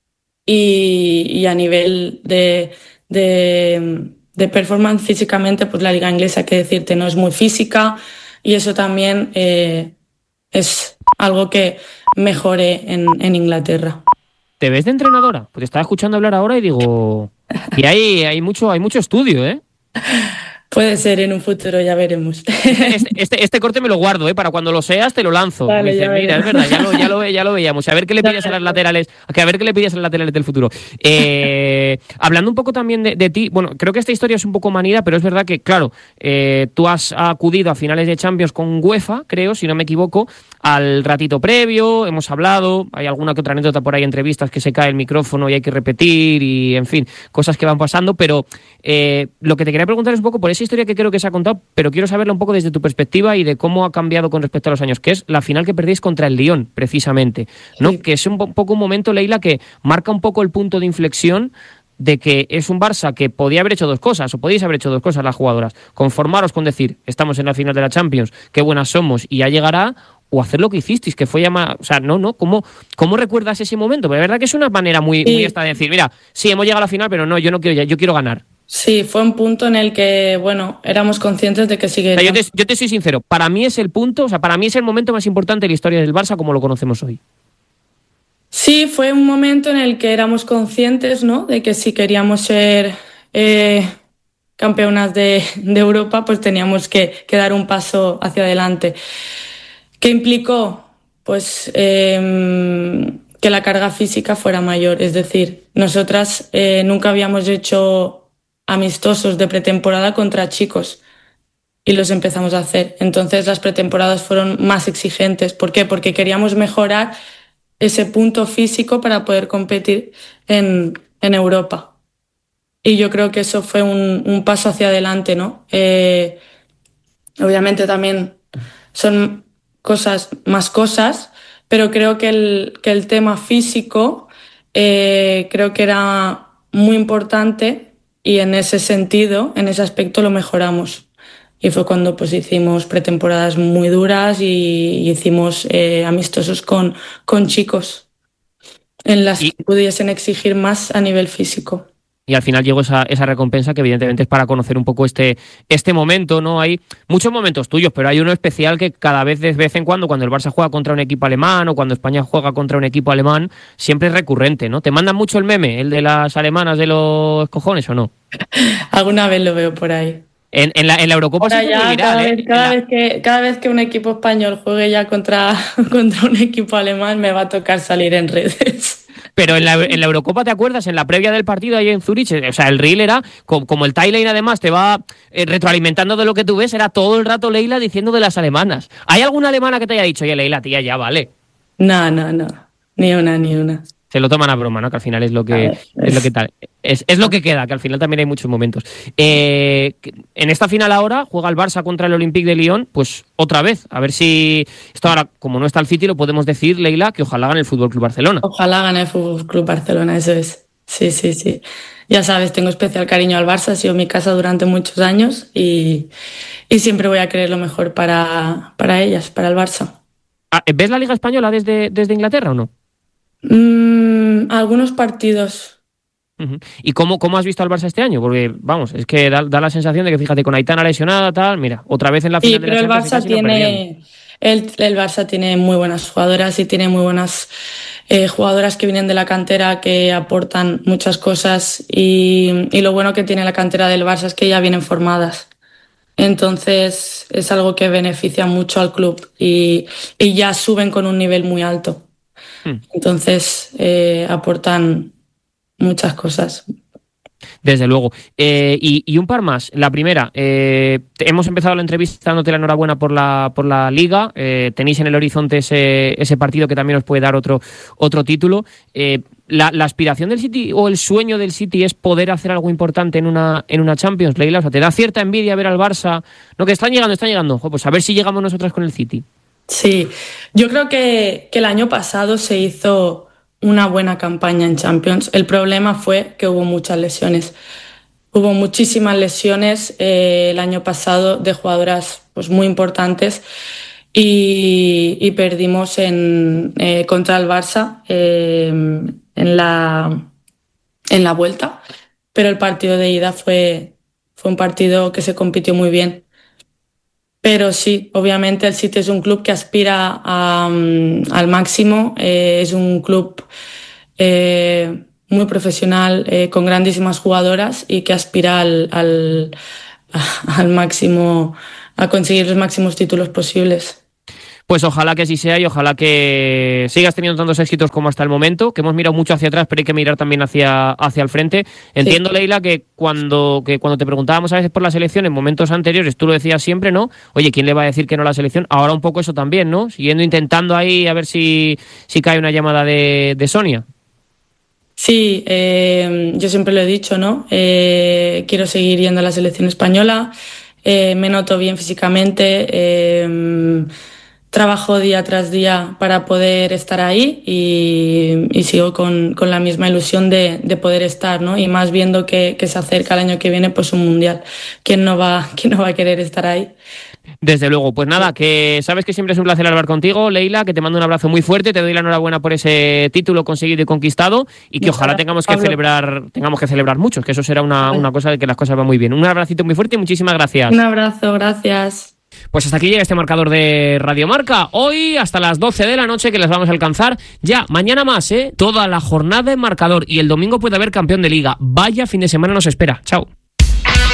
y, y a nivel de, de, de performance físicamente, pues la liga inglesa, que decirte, no es muy física y eso también eh, es algo que mejoré en, en Inglaterra. ¿Te ves de entrenadora? Pues te estaba escuchando hablar ahora y digo... Y hay, hay, mucho, hay mucho estudio, ¿eh? Puede ser en un futuro, ya veremos. Este, este, este corte me lo guardo, ¿eh? Para cuando lo seas te lo lanzo. Vale, me dices, mira, es verdad, ya lo, ya, lo, ya lo veíamos. A ver qué le pides a las laterales, a ver qué le pides a las laterales del futuro. Eh, hablando un poco también de, de ti, bueno, creo que esta historia es un poco manida, pero es verdad que, claro, eh, tú has acudido a finales de Champions con UEFA, creo, si no me equivoco, al ratito previo, hemos hablado, hay alguna que otra anécdota por ahí, entrevistas que se cae el micrófono y hay que repetir y, en fin, cosas que van pasando, pero eh, lo que te quería preguntar es un poco por esa historia que creo que se ha contado, pero quiero saberla un poco desde tu perspectiva y de cómo ha cambiado con respecto a los años, que es la final que perdéis contra el Lyon, precisamente, ¿no? Sí. Que es un poco un momento, Leila, que marca un poco el punto de inflexión de que es un Barça que podía haber hecho dos cosas, o podéis haber hecho dos cosas las jugadoras, conformaros con decir, estamos en la final de la Champions, qué buenas somos y ya llegará, o hacer lo que hicisteis, que fue llamar, o sea, no, no, ¿cómo, cómo recuerdas ese momento? Pero la verdad que es una manera muy, sí. muy esta de decir, mira, sí, hemos llegado a la final, pero no, yo no quiero, yo quiero ganar. Sí, fue un punto en el que, bueno, éramos conscientes de que siguiera. O sea, yo, te, yo te soy sincero, para mí es el punto, o sea, para mí es el momento más importante de la historia del Barça como lo conocemos hoy. Sí, fue un momento en el que éramos conscientes, ¿no? De que si queríamos ser eh, campeonas de, de Europa, pues teníamos que, que dar un paso hacia adelante. ¿Qué implicó? Pues eh, que la carga física fuera mayor. Es decir, nosotras eh, nunca habíamos hecho amistosos de pretemporada contra chicos y los empezamos a hacer. Entonces las pretemporadas fueron más exigentes. ¿Por qué? Porque queríamos mejorar ese punto físico para poder competir en, en Europa. Y yo creo que eso fue un, un paso hacia adelante, ¿no? Eh, obviamente también son cosas, más cosas, pero creo que el, que el tema físico eh, creo que era muy importante y en ese sentido, en ese aspecto lo mejoramos. Y fue cuando pues hicimos pretemporadas muy duras y, y hicimos eh, amistosos con, con chicos en las y, que pudiesen exigir más a nivel físico. Y al final llegó esa, esa recompensa que evidentemente es para conocer un poco este, este momento, ¿no? Hay muchos momentos tuyos, pero hay uno especial que cada vez de vez en cuando, cuando el Barça juega contra un equipo alemán o cuando España juega contra un equipo alemán, siempre es recurrente, ¿no? ¿Te mandan mucho el meme, el de las alemanas de los cojones o no? Alguna vez lo veo por ahí. En, en, la, en la Eurocopa se ya, viral, cada, ¿eh? vez, cada, la... vez que, cada vez que un equipo español juegue ya contra, contra un equipo alemán me va a tocar salir en redes. Pero en la, en la Eurocopa, ¿te acuerdas? En la previa del partido ahí en Zurich, o sea, el reel era, como, como el timeline además te va eh, retroalimentando de lo que tú ves, era todo el rato Leila diciendo de las alemanas. ¿Hay alguna alemana que te haya dicho, oye, Leila, tía, ya vale? No, no, no, ni una, ni una. Se lo toman a broma, ¿no? Que al final es lo que, ver, es, es lo que tal. Es, es lo que queda, que al final también hay muchos momentos. Eh, en esta final ahora juega el Barça contra el Olympique de Lyon, pues otra vez. A ver si esto ahora, como no está el City, lo podemos decir, Leila, que ojalá gane el Fútbol Club Barcelona. Ojalá gane el Fútbol Club Barcelona, eso es. Sí, sí, sí. Ya sabes, tengo especial cariño al Barça, ha sido mi casa durante muchos años y, y siempre voy a querer lo mejor para, para ellas, para el Barça. ¿Ves la Liga Española desde, desde Inglaterra o no? Mm, algunos partidos. Uh-huh. ¿Y cómo, cómo has visto al Barça este año? Porque, vamos, es que da, da la sensación de que, fíjate, con Aitana lesionada, tal, mira, otra vez en la final sí, de pero la el Champions. Barça tiene el, el Barça tiene muy buenas jugadoras y tiene muy buenas eh, jugadoras que vienen de la cantera, que aportan muchas cosas y, y lo bueno que tiene la cantera del Barça es que ya vienen formadas. Entonces es algo que beneficia mucho al club y, y ya suben con un nivel muy alto. Hmm. Entonces eh, aportan muchas cosas. Desde luego. Eh, y, y un par más. La primera, eh, hemos empezado la entrevista dándote la enhorabuena por la, por la Liga. Eh, tenéis en el horizonte ese, ese partido que también os puede dar otro, otro título. Eh, la, la aspiración del City o el sueño del City es poder hacer algo importante en una, en una Champions, Leila. O sea, ¿te da cierta envidia ver al Barça? No, que están llegando, están llegando. Pues a ver si llegamos nosotras con el City. Sí, yo creo que, que el año pasado se hizo una buena campaña en Champions. El problema fue que hubo muchas lesiones. Hubo muchísimas lesiones eh, el año pasado de jugadoras pues, muy importantes y, y perdimos en, eh, contra el Barça eh, en, la, en la vuelta. Pero el partido de ida fue, fue un partido que se compitió muy bien. Pero sí, obviamente el City es un club que aspira a, um, al máximo, eh, es un club eh, muy profesional, eh, con grandísimas jugadoras y que aspira al, al, al máximo, a conseguir los máximos títulos posibles. Pues ojalá que así sea y ojalá que sigas teniendo tantos éxitos como hasta el momento, que hemos mirado mucho hacia atrás, pero hay que mirar también hacia, hacia el frente. Entiendo, sí. Leila, que cuando, que cuando te preguntábamos a veces por la selección, en momentos anteriores, tú lo decías siempre, ¿no? Oye, ¿quién le va a decir que no a la selección? Ahora un poco eso también, ¿no? Siguiendo intentando ahí a ver si, si cae una llamada de, de Sonia. Sí, eh, yo siempre lo he dicho, ¿no? Eh, quiero seguir yendo a la selección española, eh, me noto bien físicamente, eh, trabajo día tras día para poder estar ahí y, y sigo con, con la misma ilusión de, de poder estar, ¿no? Y más viendo que, que se acerca el año que viene pues un mundial. ¿Quién no va, quién no va a querer estar ahí? Desde luego, pues nada, que sabes que siempre es un placer hablar contigo, Leila, que te mando un abrazo muy fuerte, te doy la enhorabuena por ese título conseguido y conquistado y que Muchas ojalá tengamos que Pablo. celebrar, tengamos que celebrar muchos, que eso será una, una cosa de que las cosas van muy bien. Un abracito muy fuerte y muchísimas gracias. Un abrazo, gracias. Pues hasta aquí llega este marcador de Radio Marca. Hoy hasta las doce de la noche que les vamos a alcanzar. Ya, mañana más, ¿eh? Toda la jornada en marcador y el domingo puede haber campeón de liga. Vaya fin de semana nos espera. Chao.